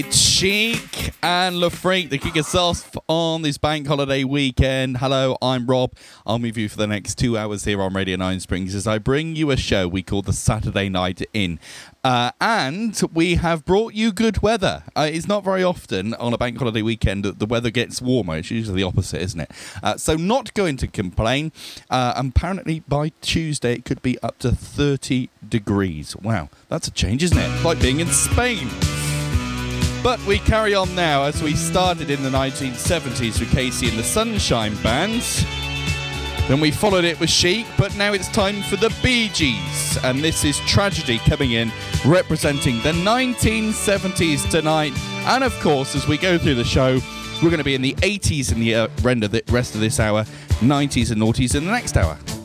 It's Chic and Le Freak to kick us off on this bank holiday weekend. Hello, I'm Rob. I'm with you for the next 2 hours here on Radio 9 Springs as I bring you a show we call the Saturday Night In. And we have brought you good weather. It's not very often on a bank holiday weekend that the weather gets warmer. It's usually the opposite, isn't it? So not going to complain. Apparently by Tuesday it could be up to 30 degrees. Wow, that's a change, isn't it? Like being in Spain. But we carry on now as we started in the 1970s with Casey and the Sunshine Band. Then we followed it with Chic, but now it's time for the Bee Gees. And this is Tragedy coming in, representing the 1970s tonight. And of course, as we go through the show, we're going to be in the 80s in the rest of this hour, 90s and noughties in the next hour.